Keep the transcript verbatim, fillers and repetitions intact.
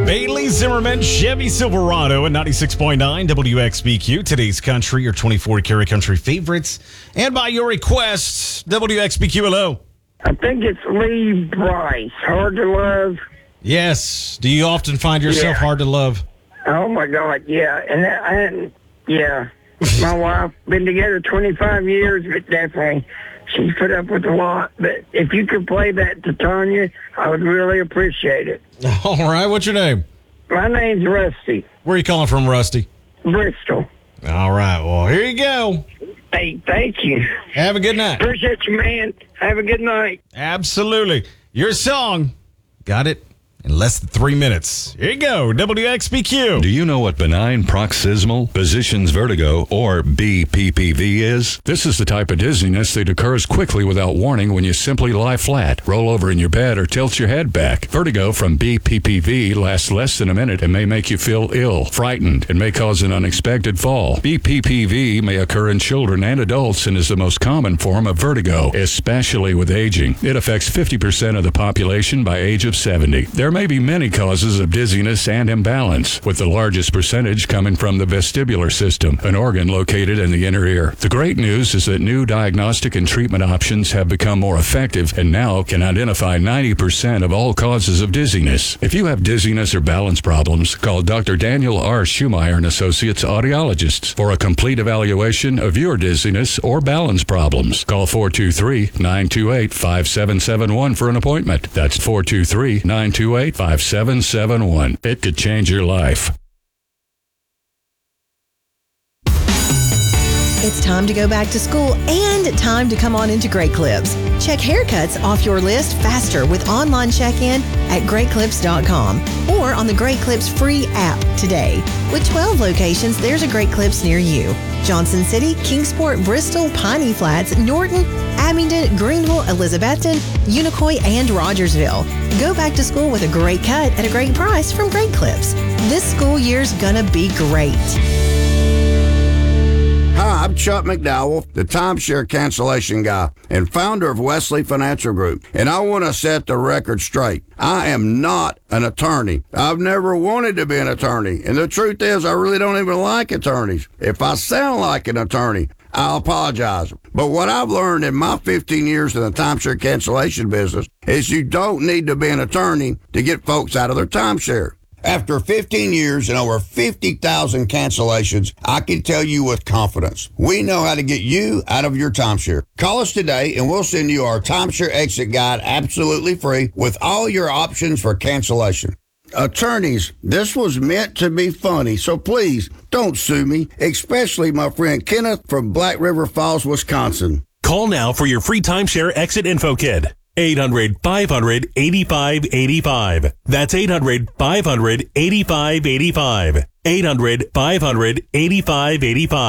Bailey Zimmerman, Chevy Silverado at ninety-six point nine W X B Q. Today's country, your twenty-four karat country favorites. And by your request, W X B Q, hello. I think it's Lee Bryce. Hard to love. Yes. Do you often find yourself Yeah. hard to love? Oh, my God, yeah. And, and yeah, my wife, been together twenty-five years, but definitely she's put up with a lot. But if you could play that to Tanya, I would really appreciate it. All right. What's your name? My name's Rusty. Where are you calling from, Rusty? Bristol. All right. Well, here you go. Hey, thank you. Have a good night. Appreciate you, man. Have a good night. Absolutely. Your song. Got it in less than three minutes. Here you go. W X B Q. Do you know what benign paroxysmal positions vertigo, or B P P V, is? This is the type of dizziness that occurs quickly without warning when you simply lie flat, roll over in your bed, or tilt your head back. Vertigo from B P P V lasts less than a minute and may make you feel ill, frightened, and may cause an unexpected fall. B P P V may occur in children and adults and is the most common form of vertigo, especially with aging. It affects fifty percent of the population by age of seventy. There may be many causes of dizziness and imbalance, with the largest percentage coming from the vestibular system, an organ located in the inner ear. The great news is that new diagnostic and treatment options have become more effective and now can identify ninety percent of all causes of dizziness. If you have dizziness or balance problems, call Doctor Daniel R. Schumeyer and Associates Audiologists for a complete evaluation of your dizziness or balance problems. Call four two three, nine two eight, five seven seven one for an appointment. That's four two three, nine two eight, five seven seven one. It could change your life. It's time to go back to school and time to come on into Great Clips. Check haircuts off your list faster with online check-in at great clips dot com or on the Great Clips free app today. With twelve locations, there's a Great Clips near you. Johnson City, Kingsport, Bristol, Piney Flats, Norton, Abingdon, Greenville, Elizabethton, Unicoi, and Rogersville. Go back to school with a great cut at a great price from Great Clips. This school year's gonna be great. Hi, I'm Chuck McDowell, the timeshare cancellation guy and founder of Wesley Financial Group, and I want to set the record straight. I am not an attorney. I've never wanted to be an attorney, and the truth is I really don't even like attorneys. If I sound like an attorney, I'll apologize. But what I've learned in my fifteen years in the timeshare cancellation business is you don't need to be an attorney to get folks out of their timeshare. After fifteen years and over fifty thousand cancellations, I can tell you with confidence, we know how to get you out of your timeshare. Call us today and we'll send you our timeshare exit guide absolutely free with all your options for cancellation. Attorneys, this was meant to be funny, so please don't sue me, especially my friend Kenneth from Black River Falls, Wisconsin. Call now for your free timeshare exit info kit. eight hundred, five hundred, eighty-five eighty-five. That's eight hundred, five hundred, eighty-five eighty-five. eight hundred, five hundred, eighty-five eighty-five.